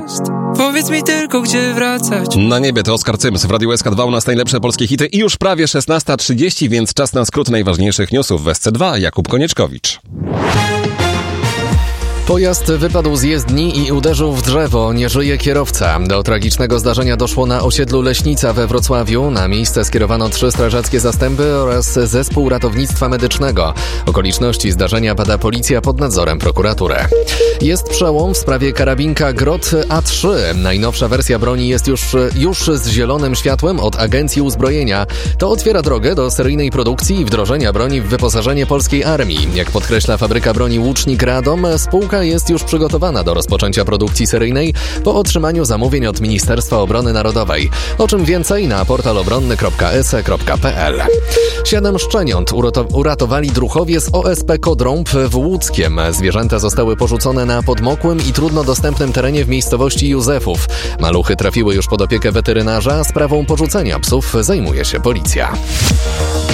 jest. Powiedz mi tylko, gdzie wracać. Na niebie to Oskar Cyms w Radiu SK2 u nas najlepsze polskie hity i już prawie 16:30, więc czas na skrót najważniejszych newsów w SC2. Jakub Konieczkowicz. Pojazd wypadł z jezdni i uderzył w drzewo. Nie żyje kierowca. Do tragicznego zdarzenia doszło na osiedlu Leśnica we Wrocławiu. Na miejsce skierowano 3 strażackie zastępy oraz zespół ratownictwa medycznego. Okoliczności zdarzenia bada policja pod nadzorem prokuratury. Jest przełom w sprawie karabinka Grot A3. Najnowsza wersja broni jest już z zielonym światłem od Agencji Uzbrojenia. To otwiera drogę do seryjnej produkcji i wdrożenia broni w wyposażenie polskiej armii. Jak podkreśla fabryka broni Łucznik Radom, spółka jest już przygotowana do rozpoczęcia produkcji seryjnej po otrzymaniu zamówień od Ministerstwa Obrony Narodowej. O czym więcej na portalobronny.se.pl. 7 szczeniąt uratowali druhowie z OSP Kodrąb w Łódzkiem. Zwierzęta zostały porzucone na podmokłym i trudno dostępnym terenie w miejscowości Józefów. Maluchy trafiły już pod opiekę weterynarza. Sprawą porzucenia psów zajmuje się policja.